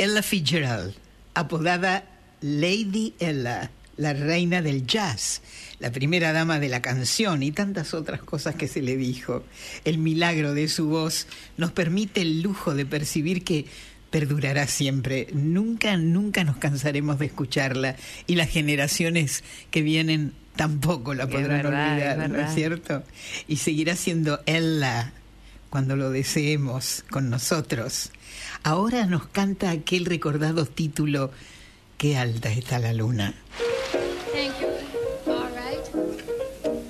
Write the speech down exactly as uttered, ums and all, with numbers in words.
Ella Fitzgerald, apodada Lady Ella, la reina del jazz, la primera dama de la canción y tantas otras cosas que se le dijo. El milagro de su voz nos permite el lujo de percibir que perdurará siempre. Nunca, nunca nos cansaremos de escucharla y las generaciones que vienen tampoco la podrán verdad, olvidar, ¿no es cierto? Y seguirá siendo Ella cuando lo deseemos con nosotros. Ahora nos canta aquel recordado título, Qué alta está la luna.